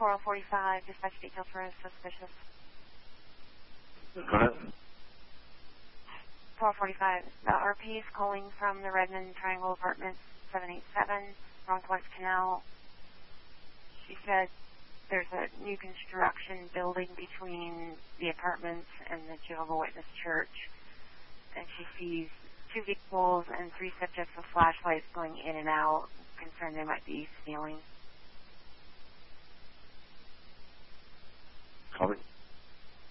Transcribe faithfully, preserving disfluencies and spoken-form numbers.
four oh forty-five, dispatch details for a suspicious. Go ahead. four forty-five, the R P is calling from the Redmond Triangle Apartments, seven eight seven, Northwest Canal. She said there's a new construction building between the apartments and the Jehovah's Witness Church, and she sees two vehicles and three subjects with flashlights going in and out, concerned they might be stealing. Copy.